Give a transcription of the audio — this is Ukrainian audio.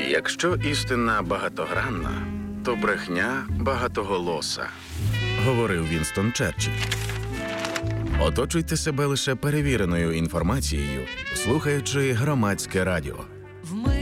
Якщо істина багатогранна, то брехня багатоголоса, говорив Вінстон Черчилль. Оточуйте себе лише перевіреною інформацією, слухаючи Громадське радіо.